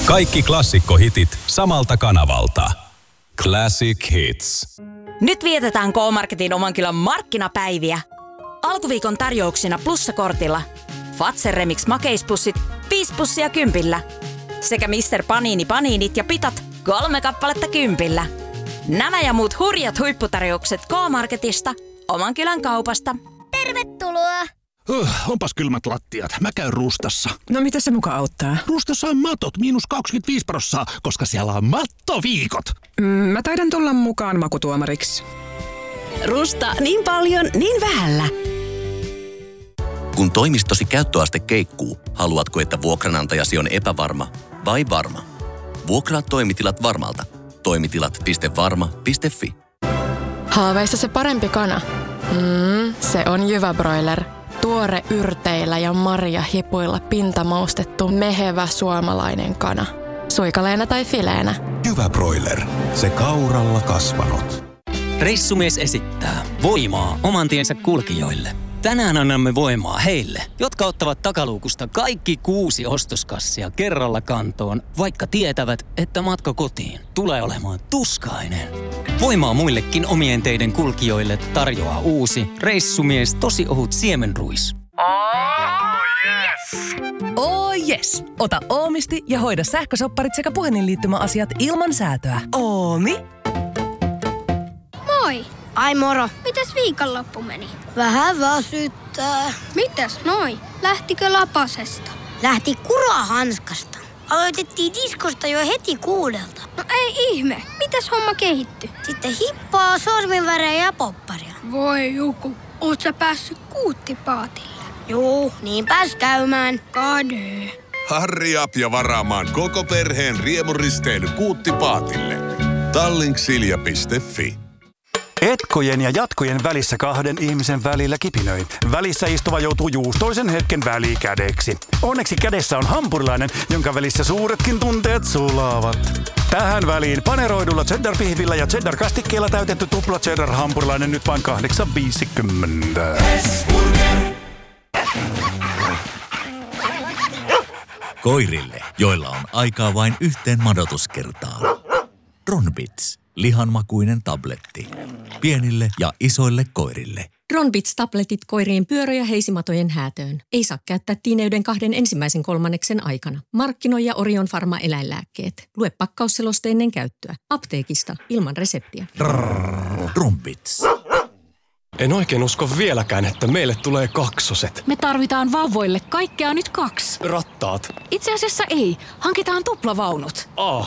Kaikki klassikkohitit samalta kanavalta. Classic Hits. Nyt vietetään K-Marketin Omankylän markkinapäiviä. Alkuviikon tarjouksina plussakortilla. Fazer Remix makeispussit 5 pussia 10. Sekä Mr. Panini paniinit ja pitat 3 kappaletta 10. Nämä ja muut hurjat huipputarjoukset K-Marketista, Omankylän kaupasta. Tervetuloa! Onpas kylmät lattiat. Mä käyn Rustassa. No mitä se muka auttaa? Rustassa on matot -25%, koska siellä on mattoviikot. Mä taidan tulla mukaan makutuomariksi. Rusta niin paljon, niin vähällä. Kun toimistosi käyttöaste keikkuu, haluatko, että vuokranantajasi on epävarma vai varma? Vuokraa toimitilat Varmalta. Toimitilat.varma.fi. Haaveissa se parempi kana? Se on Jyvä Broiler. Tuore yrteillä ja marjahipuilla pintamaustettu mehevä suomalainen kana. Suikaleena tai fileenä. Jyvä Broiler. Se kauralla kasvanut. Reissumies esittää voimaa oman tiensä kulkijoille. Tänään annamme voimaa heille, jotka ottavat takaluukusta kaikki 6 ostoskassia kerralla kantoon, vaikka tietävät, että matka kotiin tulee olemaan tuskainen. Voimaa muillekin omien teiden kulkijoille tarjoaa uusi Reissumies tosi ohut siemenruis. Oh yes! Ota Oomisti ja hoida sähkösopparit sekä puhelinliittymäasiat ilman säätöä. Oomi. Moi! Ai moro! Mites viikonloppu meni? Vähän väsyttää. Mitäs noi? Lähtikö lapasesta? Lähti kurahanskasta. Aloitettiin diskosta jo heti 6. No ei ihme. Mitäs homma kehittyi? Sitten hippaa, sorminvärejä ja popparia. Voi Juku, oot sä päässyt kuuttipaatille? Juu, niin pääs käymään. Kade. Harri up ja varaamaan koko perheen riemuristely kuuttipaatille. Tallinksilja.fi. Etkojen ja jatkojen välissä 2 ihmisen välillä kipinöi. Välissä istuva joutuu juustoisen hetken välikädeksi. Onneksi kädessä on hampurilainen, jonka välissä suuretkin tunteet sulaavat. Tähän väliin paneroidulla cheddar-pihvillä ja cheddar-kastikkeella täytetty tupla cheddar-hampurilainen nyt vain 8,50. Koirille, joilla on aikaa vain yhteen madotuskertaan. Ronbits. Lihanmakuinen tabletti. Pienille ja isoille koirille. Ronbits-tabletit koirien pyörä- ja heisimatojen häätöön. Ei saa käyttää tiineyden 2 ensimmäisen kolmanneksen aikana. Markkinoi Orion Pharma eläinlääkkeet. Lue pakkausseloste ennen käyttöä. Apteekista ilman reseptiä. Ronbits. En oikein usko vieläkään, että meille tulee kaksoset. Me tarvitaan vauvoille kaikkea nyt 2. Rattaat. Itse asiassa ei. Hankitaan tuplavaunut.